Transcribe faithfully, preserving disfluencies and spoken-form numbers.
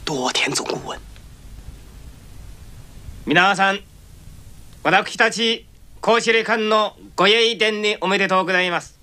多田总顾问。 皆さん、私たち公司霊官のご栄転におめでとうございます。